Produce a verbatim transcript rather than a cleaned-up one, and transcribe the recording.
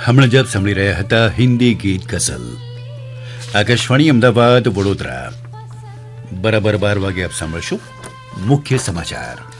હમણાં જ આપ સાંભળી રહ્યા હતા હિન્દી ગીત ગઝલ. આકાશવાણી અમદાવાદ વડોદરા. બરાબર બાર વાગે આપ સાંભળશો મુખ્ય સમાચાર.